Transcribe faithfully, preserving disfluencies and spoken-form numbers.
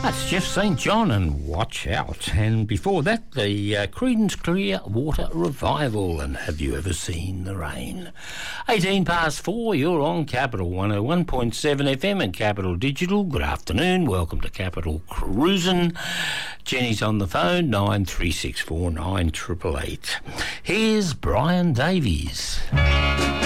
That's Jeff Saint John and Watch Out. And before that, the uh, Creedence Clearwater Revival and Have You Ever Seen the Rain? eighteen past four, you're on Capital one oh one point seven F M and Capital Digital. Good afternoon. Welcome to Capital Cruisin'. Jenny's on the phone, nine three six four nine eight eight eight. Here's Brian Davies.